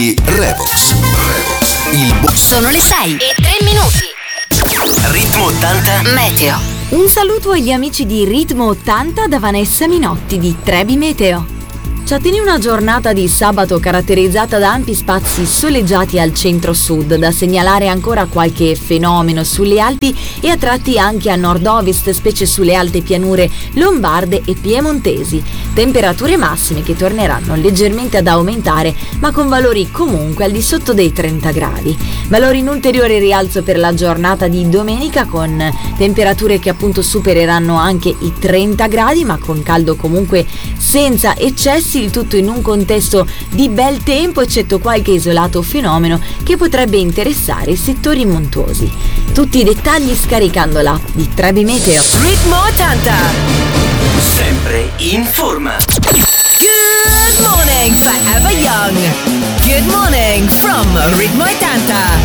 Revox. Sono le 6:03. Ritmo 80 Meteo. Un saluto agli amici di Ritmo 80 da Vanessa Minotti di Trebi Meteo. Ci attende una giornata di sabato caratterizzata da ampi spazi soleggiati al centro-sud, da segnalare ancora qualche fenomeno sulle Alpi e a tratti anche a nord-ovest, specie sulle alte pianure lombarde e piemontesi. Temperature massime che torneranno leggermente ad aumentare, ma con valori comunque al di sotto dei 30 gradi. Valori in ulteriore rialzo per la giornata di domenica, con temperature che appunto supereranno anche i 30 gradi, ma con caldo comunque senza eccessi, il tutto in un contesto di bel tempo, eccetto qualche isolato fenomeno che potrebbe interessare i settori montuosi. Tutti i dettagli scaricando l'app di Trebi Meteo. Ritmo 80. sempre in forma. Good morning, forever young. Good morning from Ritmo 80.